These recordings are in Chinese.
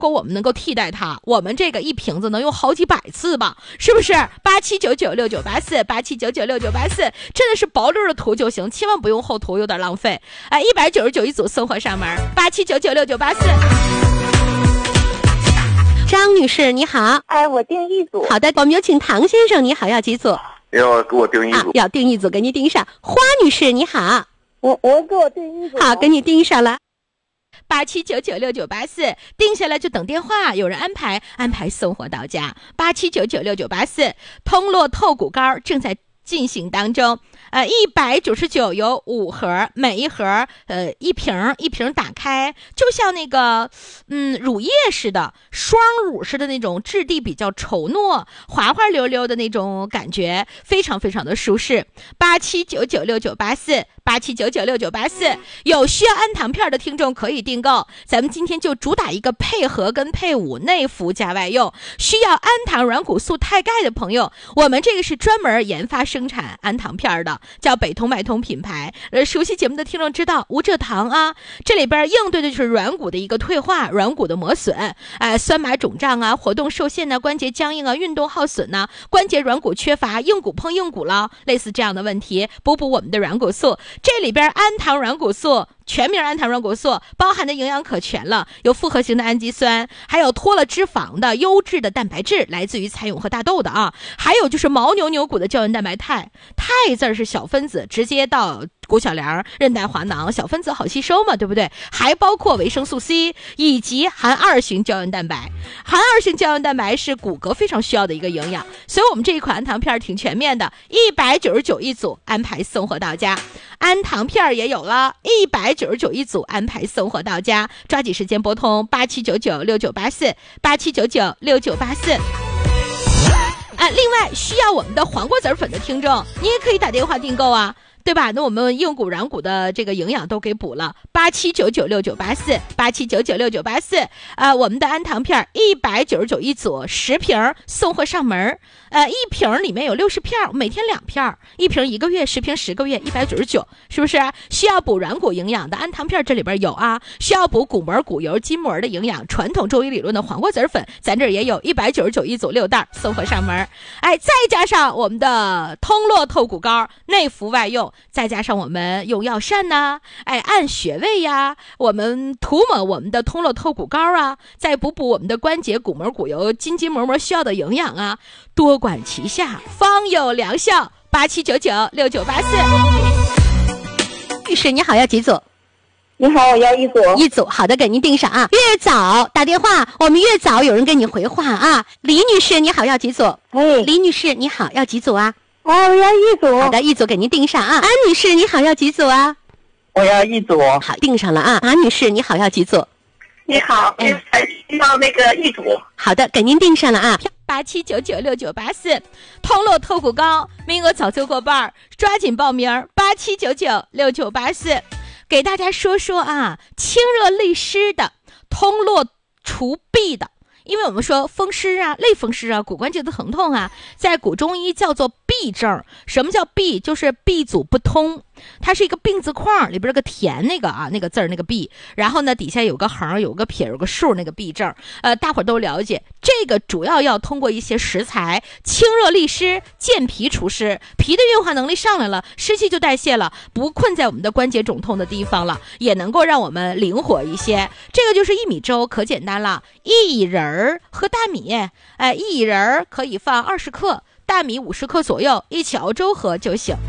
果我们能够替代它，我们这个一瓶子能用好几百次吧，是不是？87996984，87996984，真的是薄溜的涂就行，千万不用厚涂，有点浪费。199一组送货上门，87996984。 张女士你好。 我订一组。 好的，我们有请唐先生，你好，要几组？ 要给我订一组。 要订一组，给你订上。花女士你好。 我给我订一组。 好，给你订上了。 87996984，定下来就等电话，有人安排送货到家。87996984，通络透骨膏正在进行当中。199有5盒，每一盒一瓶打开，就像那个乳液似的，双乳似的那种质地比较稠糯，滑滑溜溜的那种感觉，非常非常的舒适。87996984，87996984，有需要安糖片的听众可以订购。咱们今天就主打一个配合跟配伍，内服加外用。需要安糖软骨素钛钙的朋友，我们这个是专门研发生产安糖片的，叫北通脉通品牌。熟悉节目的听众知道无蔗糖啊，这里边应对的就是软骨的一个退化，软骨的磨损，酸麻肿胀啊，活动受限啊，关节僵硬啊，运动耗损啊，关节软骨缺乏，硬骨碰硬骨了，类似这样的问题，补我们的软骨素。这里边安糖软骨素，全名安糖软骨素，包含的营养可全了，有复合型的氨基酸，还有脱了脂肪的优质的蛋白质，来自于菜蛹和大豆的啊，还有就是牦牛牛骨的胶原蛋白肽字是小分子，直接到骨小梁、韧带滑囊，小分子好吸收嘛，对不对？还包括维生素 C 以及含2型胶原蛋白。含2型胶原蛋白是骨骼非常需要的一个营养，所以我们这一款安糖片挺全面的，199一组，安排送货到家。安糖片也有了，199一组，安排送货到家。抓紧时间拨通87996984，87996984。另外需要我们的黄瓜籽粉的听众，你也可以打电话订购啊，对吧？那我们硬骨软骨的这个营养都给补了，87996984，87996984。我们的安糖片199一组，10瓶送货上门。一瓶里面有60片，每天2片，一瓶1个月，10瓶10个月，199，是不是？需要补软骨营养的安糖片这里边有啊，需要补骨膜、骨油、筋膜的营养，传统中医理论的黄瓜籽粉，咱这也有，199一组6袋送货上门。再加上我们的通络透骨膏，内服外用，再加上我们用药膳呐，按穴位呀，我们涂抹我们的通络透骨膏啊，再补我们的关节、骨膜、骨油、筋膜需要的营养啊，多管齐下，方有疗效。87996984。 女士你好，要几组？ 你好，我要一组。 一组，好的，给您订上啊。越早打电话，我们越早有人给你回话啊。李女士你好，要几组？李女士你好，要几组啊？ 我要一组。 好的，一组给您订上啊。安女士你好，要几组啊？ 我要一组。 好，订上了啊。马女士你好，要几组？ 你好，要那个一组。 好的，给您订上了啊。 87996984，通络透骨膏名额早就过半，抓紧报名。87996984，给大家说说啊，清热利湿的，通络除痹的。因为我们说风湿啊、类风湿啊、骨关节的疼痛啊，在古中医叫做痹症。什么叫痹？就是痹阻不通，它是一个病字框，里边个田那个啊，那个字儿那个痹，然后呢底下有个横，有个撇，有个竖，那个痹症。大伙儿都了解，这个主要要通过一些食材清热利湿、健脾除湿，脾的运化能力上来了，湿气就代谢了，不困在我们的关节肿痛的地方了，也能够让我们灵活一些。这个就是薏米粥，可简单了，薏仁和大米，薏仁可以放20克，大米50克左右，一起熬粥喝就行。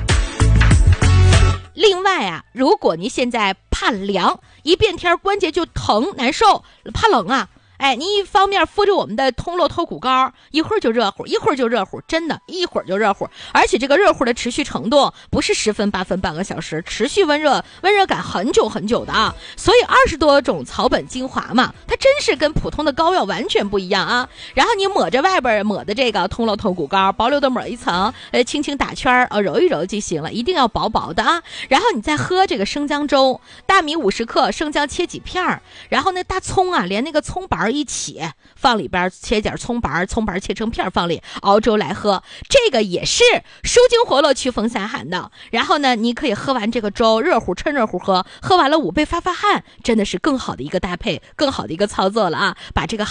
另外啊，如果您现在怕凉，一变天关节就疼难受，怕冷啊，你一方面敷着我们的通络透骨膏，一会儿就热乎，一会儿就热乎，真的一会儿就热乎，而且这个热乎的持续程度不是10分8分半个小时，持续温热感很久很久的啊。所以20多种草本精华嘛，它真是跟普通的膏药完全不一样啊。然后你抹着外边抹的这个通络透骨膏，薄溜的抹一层，轻轻打圈揉一揉就行了，一定要薄薄的啊。然后你再喝这个生姜粥，大米50克，生姜切几片，然后那大葱啊，连那个葱板一起，放里边切点葱白切成片放里熬粥来喝，这个也是舒筋活络、祛风散寒的。然后呢，你可以喝完这个粥，趁热乎喝，喝完了5杯发汗，真的是更好的一个搭配，更好的一个操作了啊！把这个